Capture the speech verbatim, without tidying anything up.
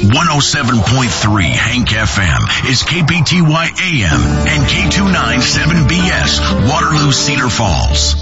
one oh seven point three Hank F M is K P T Y A M and K two ninety-seven B S, Waterloo, Cedar Falls.